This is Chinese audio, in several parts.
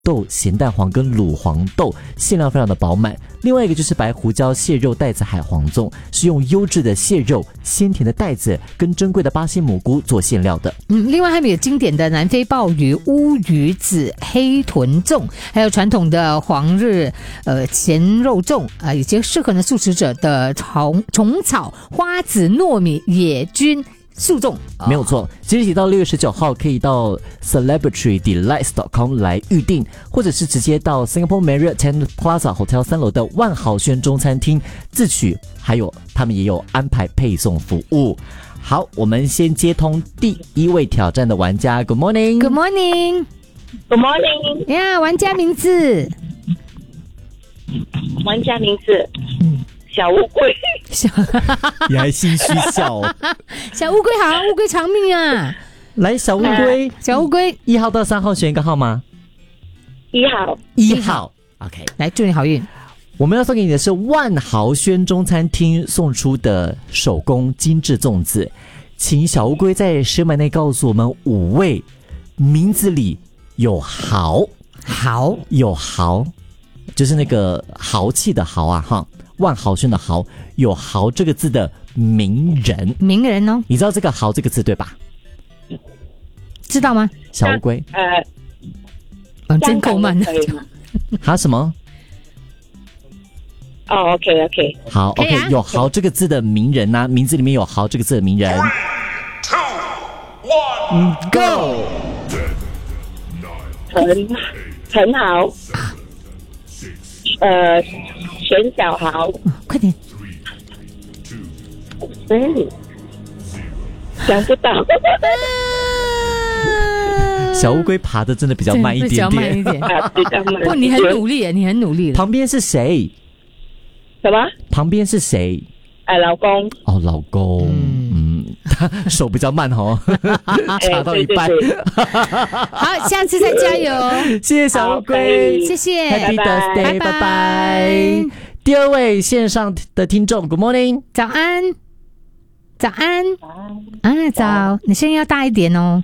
豆、咸蛋黄跟卤黄豆，馅料非常的饱满。另外一个就是白胡椒蟹肉带子海黄粽，是用优质的蟹肉、鲜甜的带子跟珍贵的巴西蘑菇做馅料的。 另外还有经典的南非鲍鱼、乌鱼子、黑豚粽，还有传统的黄日咸肉粽以及适合的素食者的虫草、花籽、糯米、野菌素粽。 没有错，即日起到6月19号可以到 celebritydelights.com 来预定，或者是直接到 Singapore Marriott Plaza Hotel 3楼的万豪轩中餐厅自取，还有他们也有安排配送服务。好，我们先接通第一位挑战的玩家。 Good morning Good morning Good morning 呀，玩家名字小乌龟。 你还心虚笑哦。 小乌龟好，乌龟长命啊！ 来，小乌龟， 小乌龟 1号到3号选一个号码。 1号。 OK， 来，祝你好运。 我们要送给你的是万豪轩中餐厅送出的手工精致粽子，请小乌龟在10秒内告诉我们5位名字里有豪，有豪，就是那个豪气的豪啊哈。万豪轩的豪，有豪这个字的名人哦， 你知道这个豪这个字对吧？ 知道吗？ 小乌龟， 真够慢的。 哈什么？ 哦 ，OK， 好 ，OK， 有豪这个字的名人啊，名字里面有豪这个字的名人。3、2、1 ，Go！ 陈豪，选小豪， 快点！ 想不到。 小乌龟爬的真的比较慢一点点， 比较慢。 不，你很努力， 旁边是谁？ 什么？ 旁边是谁？ 老公。 哦，老公。他手比较慢哦，查到一半。 好，下次再加油。 谢谢小乌龟， 谢谢 ，Happy Birthday， 拜拜。第二位线上的听众 ，Good morning， 早安。早，你声音要大一点哦。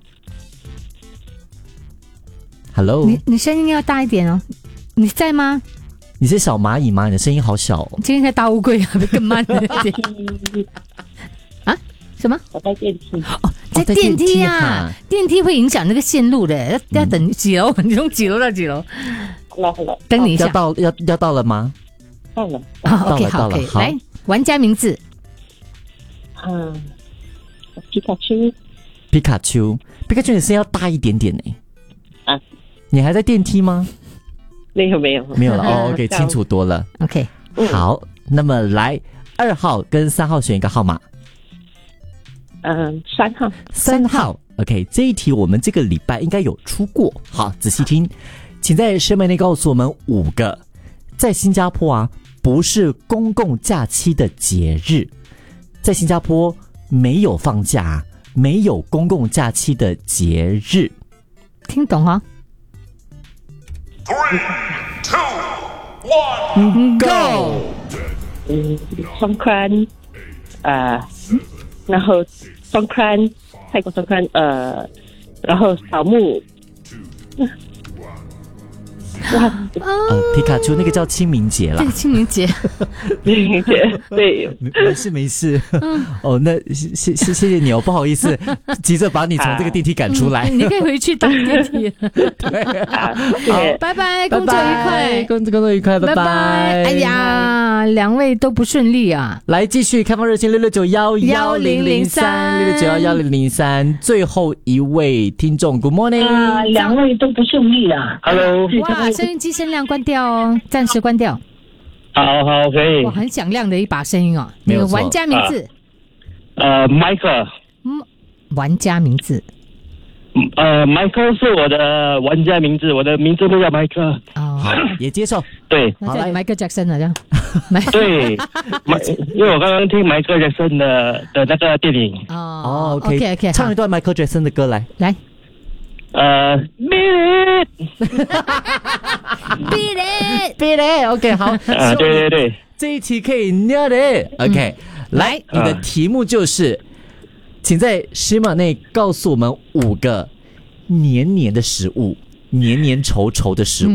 Hello， 你声音要大一点哦。你在吗？ 你是小蚂蚁吗？你的声音好小哦。 今天在大乌龟啊，更慢了一点。啊？什么？ 我在电梯。 在电梯啊！电梯会影响那个线路的，要等几楼？你从几楼到几楼？等你一下。 要到了吗？ 到了。 OK， 好，可以。来，玩家名字。 皮卡丘，你声音要大一点点呢。你还在电梯吗？ 没有了哦 ，OK， 清楚多了。 OK， 好，那么来2号跟3号选一个号码。3号 ，OK， 这一题我们这个礼拜应该有出过。好，仔细听，请在10秒内告诉我们5个在新加坡不是公共假期的节日，在新加坡没有放假，没有公共假期的节日， 听懂啊 ？3、 2、1 ，Go！ 双宽，然后双宽，泰国双宽，然后扫墓。 皮卡丘那个叫清明节啦。 对，清明节。 对， 没事。哦，那谢谢你哦，不好意思，急着把你从这个电梯赶出来。 你可以回去搭电梯。 对， 好，拜拜，工作愉快， 工作愉快，拜拜。 哎呀，2位都不顺利啊！ 来，继续开放热线669-1003，669-1003，最后一位听众 ，Good morning。 2位都不顺利啊 ，Hello。 哇，收音机声量关掉哦，暂时关掉。 好，可以。 哇，很响亮的一把声音哦。 没有错。 玩家名字 ？Michael。 玩家名字。 Michael 是我的玩家名字，我的名字都叫 Michael。 好，也接受。 对， 那叫你 Michael Jackson 了，这样。 对，因为我刚刚听 Michael Jackson 的那个电影。 哦 ，OK， 唱一段 Michael Jackson 的歌来。 Beat it，OK， 好。 对， 这一题可以 nail it，OK， 来，你的题目就是，请在10秒内告诉我们5个黏黏的食物。 黏黏稠稠的食物。